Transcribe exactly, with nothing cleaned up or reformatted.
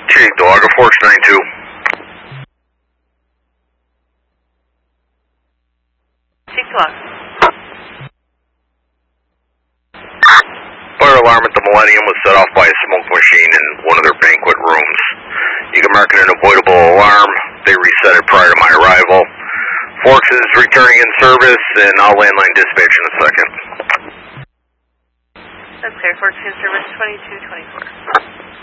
Chief, Delago Forks nine two. Chief Delago. Fire alarm at the Millennium was set off by a smoke machine in one of their banquet rooms. You can mark it an avoidable alarm. They reset it prior to my arrival. Forks is returning in service, and I'll landline dispatch in a second. That's clear. Forks in service twenty-two twenty-four.